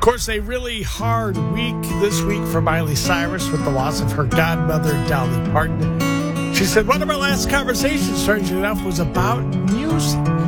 course, a really hard week this week for Miley Cyrus with the loss of her godmother, Dolly Parton. She said one of our last conversations, strangely enough, was about music.